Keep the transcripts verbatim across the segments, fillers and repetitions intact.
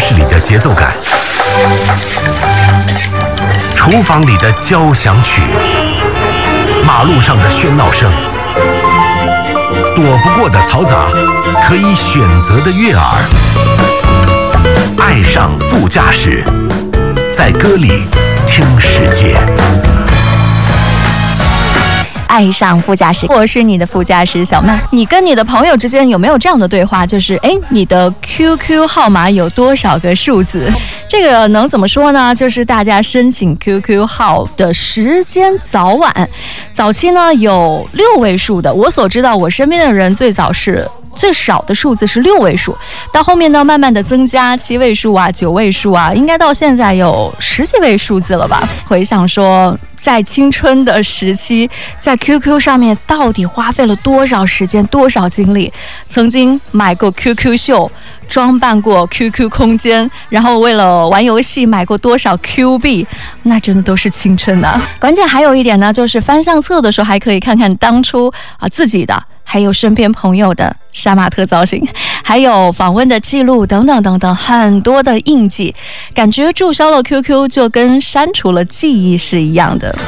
市里的节奏感，厨房里的交响曲，马路上的喧闹声，躲不过的嘈杂，可以选择的悦耳。爱上副驾驶，在歌里听世界。 爱上副驾驶，我是你的副驾驶小曼。你跟你的朋友之间有没有这样的对话？就是，哎，你的 Q Q 号码有多少个数字？这个能怎么说呢？就是大家申请 Q Q 号的时间早晚，早期呢有六位数的。我所知道，我身边的人最早是。最少的数字是六位数，到后面呢，慢慢的增加七位数啊、九位数啊，应该到现在有十几位数字了吧？回想说，在青春的时期，在 Q Q 上面到底花费了多少时间、多少精力？曾经买过 Q Q 秀，装扮过 Q Q 空间，然后为了玩游戏买过多少 Q 币，那真的都是青春啊！关键还有一点呢，就是翻相册的时候还可以看看当初啊自己的。还有身边朋友的杀马特造型，还有访问的记录等等等等，很多的印记，感觉注销了 Q Q 就跟删除了记忆是一样的。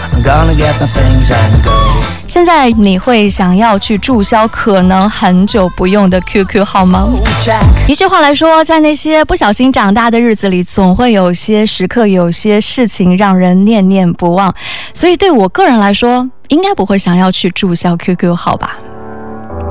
现在你会想要去注销可能很久不用的 Q Q 号吗？一句话来说，在那些不小心长大的日子里，总会有些时刻，有些事情让人念念不忘。所以对我个人来说，应该不会想要去注销 Q Q 号吧。